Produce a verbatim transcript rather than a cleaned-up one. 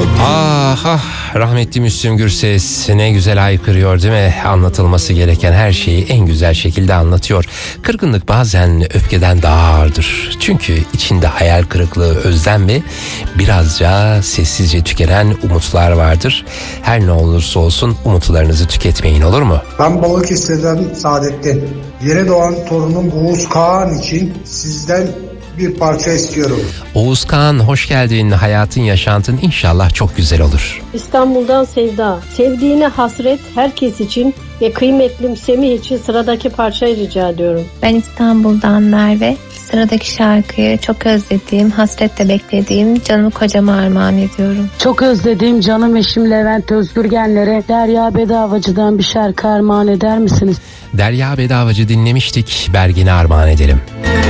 Ah ah, rahmetli Müslüm Gürses ne güzel haykırıyor değil mi? Anlatılması gereken her şeyi en güzel şekilde anlatıyor. Kırgınlık bazen öfkeden daha ağırdır. Çünkü içinde hayal kırıklığı, özlem ve birazca sessizce tükenen umutlar vardır. Her ne olursa olsun umutlarınızı tüketmeyin, olur mu? Ben Balıkesir'den Saadettin. Yeni doğan torunum Oğuz Kağan için sizden bir parça istiyorum. Oğuz Kağan, hoş geldin. Hayatın, yaşantın inşallah çok güzel olur. İstanbul'dan Sevda. Sevdiğine hasret herkes için ve kıymetlim Semih için sıradaki parçayı rica ediyorum. Ben İstanbul'dan Merve. Sıradaki şarkıyı çok özlediğim, hasretle beklediğim canım kocama armağan ediyorum. Çok özlediğim canım eşim Levent Özgürgenlere Derya Bedavacı'dan bir şarkı armağan eder misiniz? Derya Bedavacı dinlemiştik. Bergen'e armağan edelim.